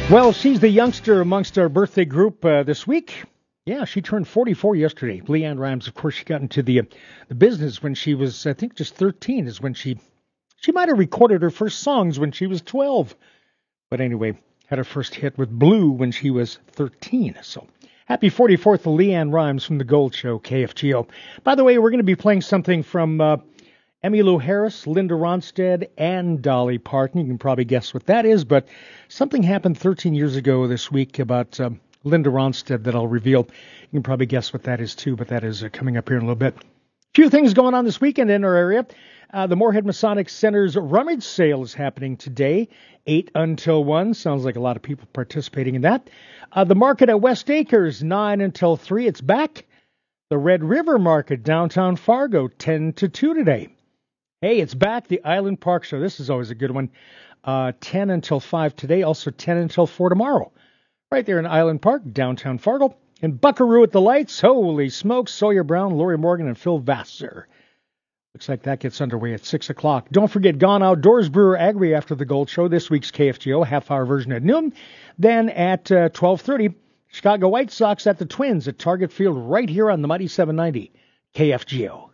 Well, she's the youngster amongst our birthday group this week. Yeah, she turned 44 yesterday. LeAnn Rimes, of course, she got into the business when she was, I think, just 13 is when she might have recorded her first songs when she was 12. But anyway, had her first hit with Blue when she was 13. So happy 44th to LeAnn Rimes from The Gold Show, KFGO. By the way, we're going to be playing something from Emmylou Harris, Linda Ronstadt, and Dolly Parton. You can probably guess what that is, but something happened 13 years ago this week about Linda Ronstadt that I'll reveal. You can probably guess what that is too, but that is coming up here in a little bit. A few things going on this weekend in our area. The Moorhead Masonic Center's rummage sale is happening today, 8 until 1. Sounds like a lot of people participating in that. The market at West Acres, 9 until 3. It's back. The Red River Market, downtown Fargo, 10 to 2 today. Hey, it's back, the Island Park Show. This is always a good one. 10 until 5 today, also 10 until 4 tomorrow. Right there in Island Park, downtown Fargo. And Buckaroo at the Lights, holy smokes, Sawyer Brown, Lori Morgan, and Phil Vassar. Looks like that gets underway at 6 o'clock. Don't forget Gone Outdoors Brewer Agri after the Gold Show, this week's KFGO, half-hour version at noon. Then at 12:30, Chicago White Sox at the Twins at Target Field right here on the Mighty 790, KFGO.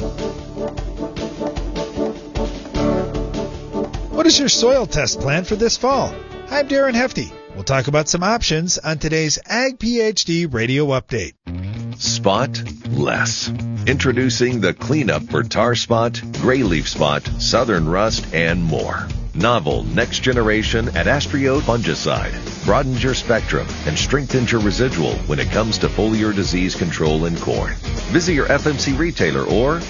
What is your soil test plan for this fall? I'm Darren Hefty. We'll talk about some options on today's Ag PhD Radio Update. Spot less. Introducing the cleanup for tar spot, gray leaf spot, southern rust, and more. Novel next generation Adastrio fungicide broadens your spectrum and strengthens your residual when it comes to foliar disease control in corn. Visit your FMC retailer or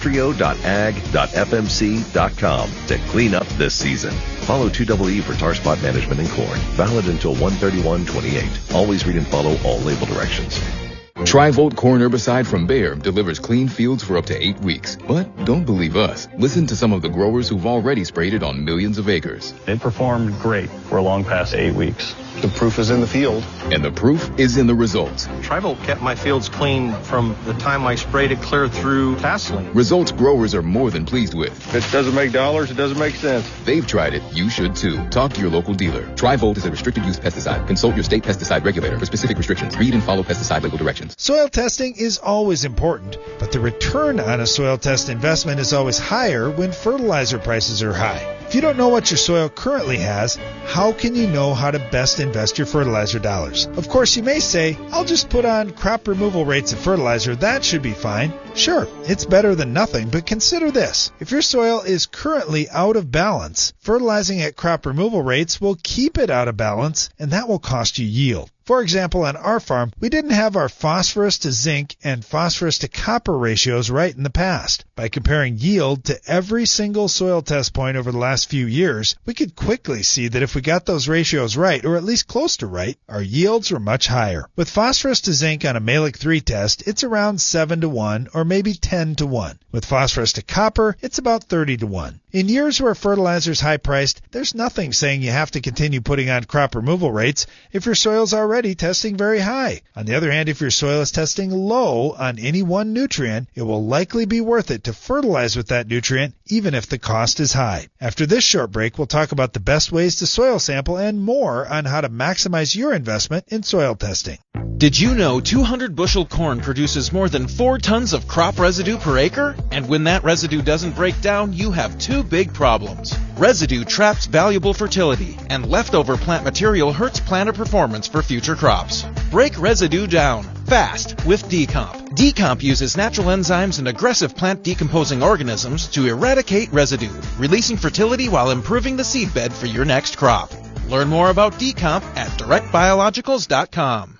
adastrio.ag.fmc.com to clean up this season. Follow 2EE for tar spot management in corn. Valid until 1/31/28. Always read and follow all label directions. Tri-Volt corn herbicide from Bayer delivers clean fields for up to 8 weeks. But don't believe us. Listen to some of the growers who've already sprayed it on millions of acres. It performed great for long past 8 weeks. The proof is in the field. And the proof is in the results. Tri-Volt kept my fields clean from the time I sprayed it clear through tasseling. Results growers are more than pleased with. If it doesn't make dollars, it doesn't make sense. They've tried it. You should too. Talk to your local dealer. Tri-Volt is a restricted use pesticide. Consult your state pesticide regulator for specific restrictions. Read and follow pesticide label directions. Soil testing is always important, but the return on a soil test investment is always higher when fertilizer prices are high. If you don't know what your soil currently has, how can you know how to best invest your fertilizer dollars? Of course, you may say, I'll just put on crop removal rates of fertilizer. That should be fine. Sure, it's better than nothing, but consider this. If your soil is currently out of balance, fertilizing at crop removal rates will keep it out of balance, and that will cost you yield. For example, on our farm, we didn't have our phosphorus to zinc and phosphorus to copper ratios right in the past. By comparing yield to every single soil test point over the last few years, we could quickly see that if we got those ratios right, or at least close to right, our yields were much higher. With phosphorus to zinc on a Mehlich 3 test, it's around 7 to 1 or maybe 10 to 1. With phosphorus to copper, it's about 30 to 1. In years where fertilizer is high priced, there's nothing saying you have to continue putting on crop removal rates if your soil's already testing very high. On the other hand, if your soil is testing low on any one nutrient, it will likely be worth it to fertilize with that nutrient even if the cost is high. After this short break, we'll talk about the best ways to soil sample and more on how to maximize your investment in soil testing. Did you know 200 bushel corn produces more than 4 tons of crop residue per acre? And when that residue doesn't break down, you have 2 big problems. Residue traps valuable fertility, and leftover plant material hurts planter performance for future crops. Break residue down fast with Decomp. Decomp uses natural enzymes and aggressive plant decomposing organisms to eradicate residue, releasing fertility while improving the seedbed for your next crop. Learn more about Decomp at directbiologicals.com.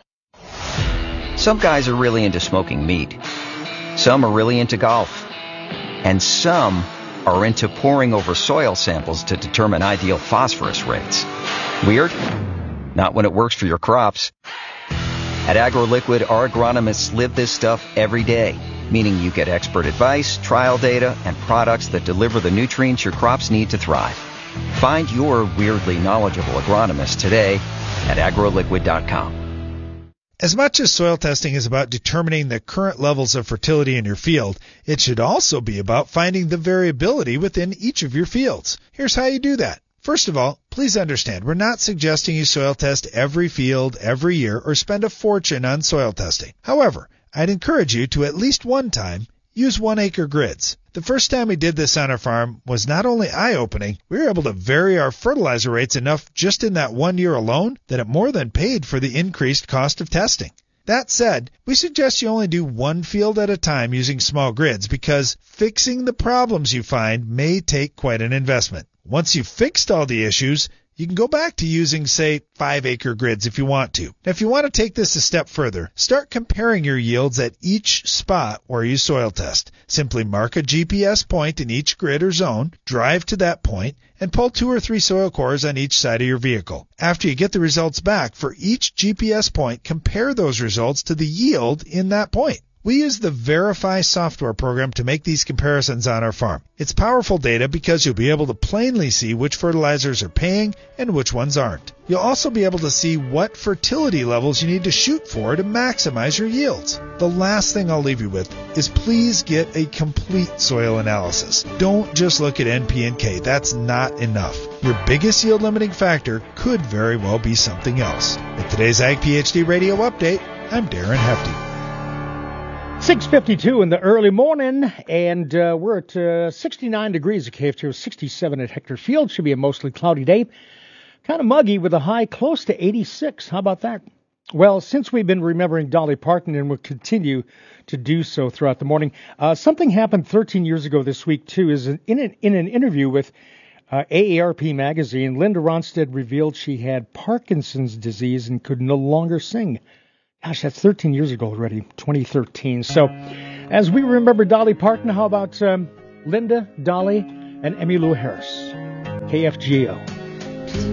Some guys are really into smoking meat. Some are really into golf. And some are into poring over soil samples to determine ideal phosphorus rates. Weird? Not when it works for your crops. At AgroLiquid, our agronomists live this stuff every day, meaning you get expert advice, trial data, and products that deliver the nutrients your crops need to thrive. Find your weirdly knowledgeable agronomist today at agroliquid.com. As much as soil testing is about determining the current levels of fertility in your field, it should also be about finding the variability within each of your fields. Here's how you do that. First of all, please understand, we're not suggesting you soil test every field every year or spend a fortune on soil testing. However, I'd encourage you to at least one time use 1 acre grids. The first time we did this on our farm was not only eye-opening, we were able to vary our fertilizer rates enough just in that 1 year alone that it more than paid for the increased cost of testing. That said, we suggest you only do one field at a time using small grids because fixing the problems you find may take quite an investment. Once you've fixed all the issues, you can go back to using, say, 5 acre grids if you want to. Now, if you want to take this a step further, start comparing your yields at each spot where you soil test. Simply mark a GPS point in each grid or zone, drive to that point, and pull 2 or 3 soil cores on each side of your vehicle. After you get the results back, for each GPS point, compare those results to the yield in that point. We use the Verify software program to make these comparisons on our farm. It's powerful data because you'll be able to plainly see which fertilizers are paying and which ones aren't. You'll also be able to see what fertility levels you need to shoot for to maximize your yields. The last thing I'll leave you with is please get a complete soil analysis. Don't just look at NP and K. That's not enough. Your biggest yield limiting factor could very well be something else. With today's Ag PhD Radio Update, I'm Darren Hefty. 6:52 in the early morning, and we're at 69 degrees at KFTO, 67 at Hector Field. Should be a mostly cloudy day. Kind of muggy with a high close to 86. How about that? Well, since we've been remembering Dolly Parton and will continue to do so throughout the morning, something happened 13 years ago this week, too, is in an interview with AARP magazine, Linda Ronstadt revealed she had Parkinson's disease and could no longer sing. Gosh, that's 13 years ago already, 2013. So, as we remember Dolly Parton, how about Linda, Dolly, and Emmylou Harris? KFGO.